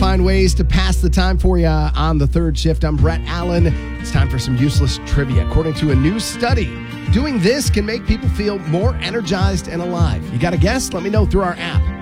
find ways to pass the time for you on the third shift. I'm Brett Allen. It's time for some useless trivia. According to a new study, doing this can make people feel more energized and alive. You got a guess? Let me know through our app.